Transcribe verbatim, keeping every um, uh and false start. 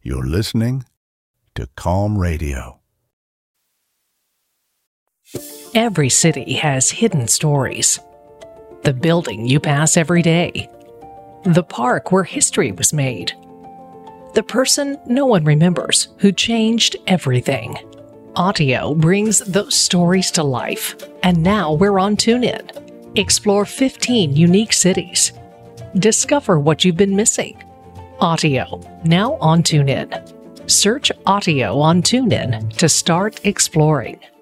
You're listening to Calm Radio. Every city has hidden stories. The building you pass every day. The park where history was made. The person no one remembers who changed everything. Autio brings those stories to life, and now we're on TuneIn. Explore fifteen unique cities. Discover what you've been missing. Autio, now on TuneIn. Search Autio on TuneIn to start exploring.